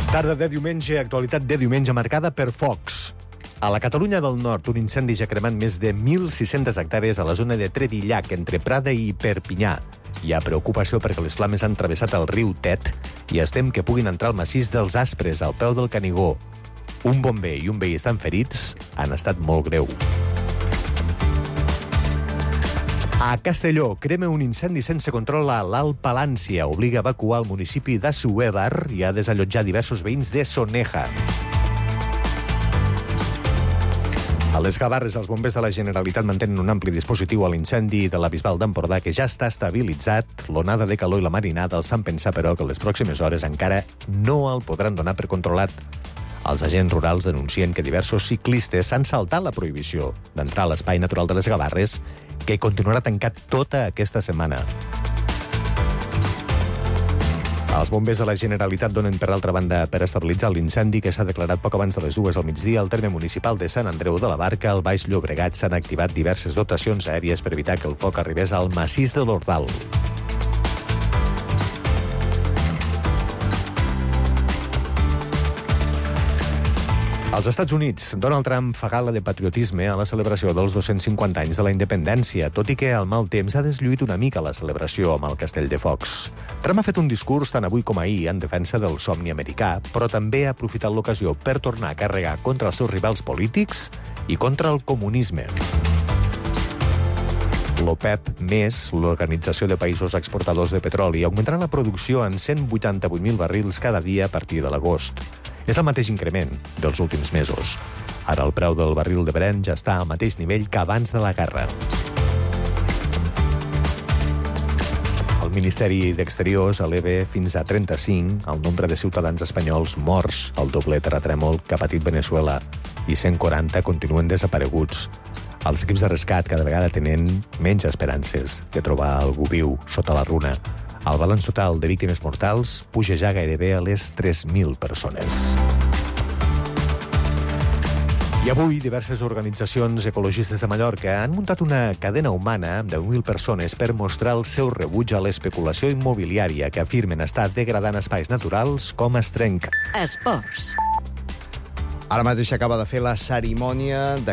Tarda de diumenge, actualitat de diumenge marcada per focs. A la Catalunya del Nord, un incendi ja cremant més de 1.600 hectàrees a la zona de Trevillac, entre Prada i Perpinyà. Hi ha preocupació perquè les flames han travessat el riu Tet i es tem que puguin entrar al massís dels Aspres, al peu del Canigó. Un bomber i un veí estan ferits, han estat molt greu. A Castelló, crema un incendi sense control a l'Alt Palància. Obliga a evacuar el municipi d'Assuévar i a desallotjar diversos veïns de Soneja. A les Gavarres, els bombers de la Generalitat mantenen un ampli dispositiu a l'incendi de la Bisbal d'Empordà, que ja està estabilitzat. L'onada de calor i la marinada els fan pensar, però, que les pròximes hores encara no el podran donar per controlat. Els agents rurals denuncien que diversos ciclistes han saltat la prohibició d'entrar a l'espai natural de les Gavarres, que continuarà tancat tota aquesta setmana. Els bombers de la Generalitat donen, per altra banda, per estabilitzar l'incendi que s'ha declarat poc abans de les 2 al migdia al terme municipal de Sant Andreu de la Barca. Al Baix Llobregat s'han activat diverses dotacions aèries per evitar que el foc arribés al massís de l'Ordal. Als Estats Units, Donald Trump fa gala de patriotisme a la celebració dels 250 anys de la independència, tot i que el mal temps ha deslluït una mica la celebració amb el castell de focs. Trump ha fet un discurs tant avui com ahir en defensa del somni americà, però també ha aprofitat l'ocasió per tornar a carregar contra els seus rivals polítics i contra el comunisme. L'OPEP+, l'Organització de Països Exportadors de Petroli, augmentarà la producció en 188.000 barrils cada dia a partir de l'agost. És el mateix increment dels últims mesos. Ara el preu del barril de Brent ja està al mateix nivell que abans de la guerra. El Ministeri d'Exteriors eleva fins a 35 el nombre de ciutadans espanyols morts al doble terratrèmol que ha patit Venezuela i 140 continuen desapareguts. Els equips de rescat cada vegada tenen menys esperances de trobar algú viu sota la runa. El balanç total de víctimes mortals puja ja gairebé a les 3.000 persones. I avui diverses organitzacions ecologistes de Mallorca han muntat una cadena humana amb 10.000 persones per mostrar el seu rebuig a l'especulació immobiliària que afirmen estar degradant espais naturals com Estrenc. Esports. Ara mateix acaba de fer la cerimònia de